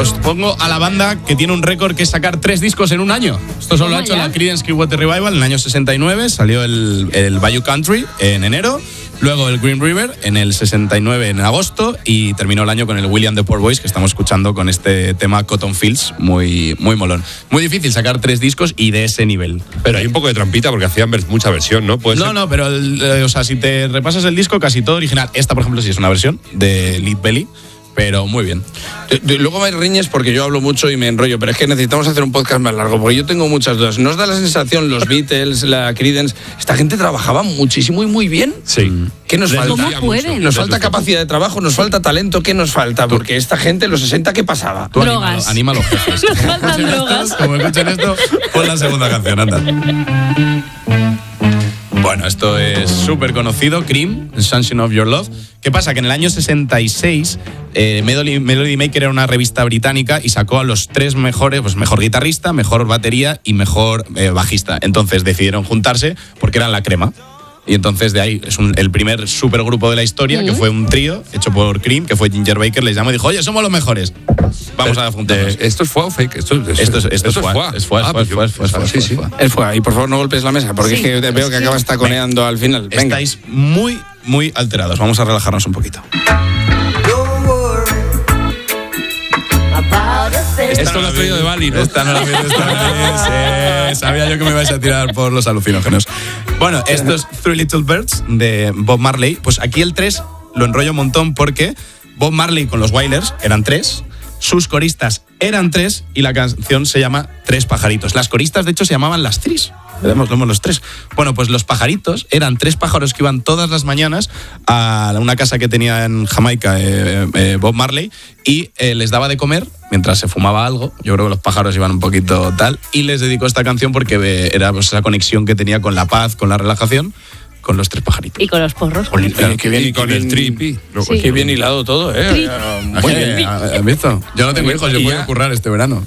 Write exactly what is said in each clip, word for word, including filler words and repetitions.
os pongo a la banda que tiene un récord que es sacar tres discos en un año. Esto solo lo ha hecho la Creedence Clearwater Revival en el año sesenta y nueve, salió el, el Bayou Country en enero, luego el Green River en el sesenta y nueve en agosto y terminó el año con el William the Poor Boys que estamos escuchando con este tema Cotton Fields, muy, muy molón. Muy difícil sacar tres discos y de ese nivel. Pero hay un poco de trampita porque hacían mucha versión, ¿no? ¿Puede no, ser? no, pero el, eh, o sea, si te repasas el disco, casi todo original. Esta, por ejemplo, sí es una versión de Lead Belly, pero muy bien. De, de, luego me riñes porque yo hablo mucho y me enrollo, pero es que necesitamos hacer un podcast más largo, porque yo tengo muchas dudas. ¿Nos da la sensación, los Beatles, la Creedence, esta gente trabajaba muchísimo y muy bien? Sí. ¿Qué nos falta? ¿Cómo pueden? Nos falta capacidad de trabajo, nos falta talento, ¿qué nos falta? Porque esta gente, en los sesenta, ¿qué pasaba? Tú Drogas. Anima, anima a los jefes. Nos faltan drogas. Como escuchen esto, pon la segunda canción, anda. Bueno, esto es súper conocido, Cream, Sunshine of Your Love. ¿Qué pasa? Que en el año sesenta y seis, eh, Melody, Melody Maker era una revista británica y sacó a los tres mejores, pues mejor guitarrista, mejor batería y mejor eh, bajista. Entonces decidieron juntarse porque eran la crema. Y entonces de ahí es un, el primer supergrupo de la historia, mm. que fue un trío hecho por Cream, que fue Ginger Baker, les llamó y dijo, oye, somos los mejores. Vamos a juntarnos. ¿Esto es foie o fake? Esto, esto, esto es, esto esto es foie. Es foie, ah, es foie, es foie, es foie, sí, sí. Es foie. Y por favor no golpes la mesa, porque sí, es que veo que acabas taconeando al final. Venga. Estáis muy, muy alterados. Vamos a relajarnos un poquito. Esto lo has traído de Bali, ¿no? Esta no la vi, esta no la vi. Sí, sabía yo que me ibais a tirar por los alucinógenos. Bueno, esto es Three Little Birds de Bob Marley. Pues aquí el tres lo enrollo un montón porque Bob Marley con los Wailers eran tres, sus coristas eran tres y la canción se llama Tres Pajaritos. Las coristas, de hecho, se llamaban Las Tris. Vemos los tres. Bueno, pues los pajaritos eran tres pájaros que iban todas las mañanas a una casa que tenía en Jamaica eh, eh, Bob Marley y eh, les daba de comer mientras se fumaba algo. Yo creo que los pájaros iban un poquito tal y les dedicó esta canción porque eh, era pues, esa conexión que tenía con la paz, con la relajación, con los tres pajaritos. Y con los porros. Jolín, Claro, qué bien, y con qué el bien- tripi. Sí. Qué bien hilado todo, ¿eh? Tri. Muy Oye, bien. ¿has visto? Yo no tengo hijos, yo Y puedo ya. currar este verano.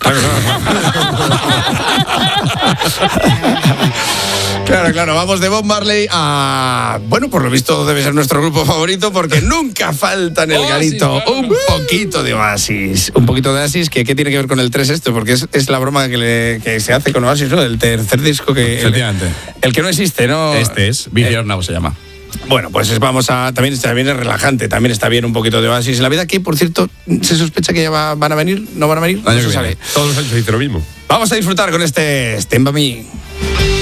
Claro, claro, vamos de Bob Marley a... Bueno, por lo visto debe ser nuestro grupo favorito porque nunca falta en el Oasis, garito claro. un poquito de Oasis. Un poquito de Oasis, que ¿qué tiene que ver con el tres esto? Porque es, es la broma que, le, que se hace con Oasis, ¿no? El tercer disco que... El, Efectivamente. el que no existe, ¿no? Este es Be Eh, Here Now se llama. Bueno, pues es- vamos a... También está bien, es relajante, también está bien un poquito de Oasis en la vida, que por cierto, se sospecha que ya va- van a venir, ¿no van a venir? El año No se que sabe. viene. Todos los años se dice lo mismo. Vamos a disfrutar con este Stand By Me.